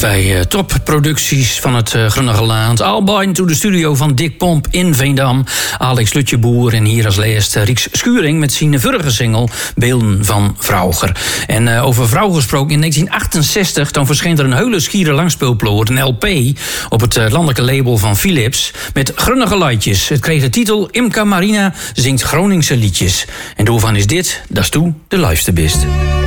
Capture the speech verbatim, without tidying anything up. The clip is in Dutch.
bij uh, topproducties van het uh, Grunnegelaand. Albine to de studio van Dick Pomp in Veendam. Alex Lutjeboer en hier als leest uh, Rieks Schuring met zijn vorige single Beelden van Vrauger. En uh, over vrouw gesproken, in negentien achtenzestig dan verscheen er een hele schiere langspeelploot, een L P, op het uh, landelijke label van Philips met Grunnegeluidjes. Het kreeg de titel Imca Marina zingt Groningse liedjes. En doorvan is dit, dat is toe de liefste best.